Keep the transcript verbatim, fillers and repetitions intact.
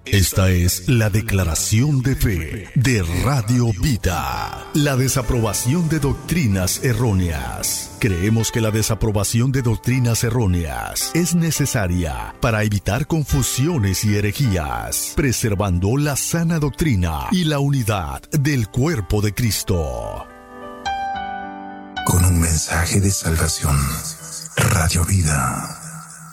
Esta es la declaración de fe de Radio Vida. La desaprobación de doctrinas erróneas. Creemos que la desaprobación de doctrinas erróneas es necesaria para evitar confusiones y herejías, preservando la sana doctrina y la unidad del cuerpo de Cristo. Con un mensaje de salvación, Radio Vida.